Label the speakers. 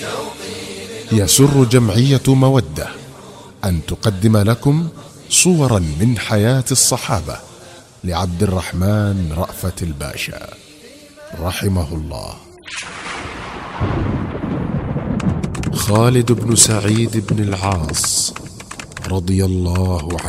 Speaker 1: يسر جمعية مودة أن تقدم لكم صورا من حياة الصحابة لعبد الرحمن رأفت الباشا رحمه الله. خالد بن سعيد بن العاص رضي الله عنه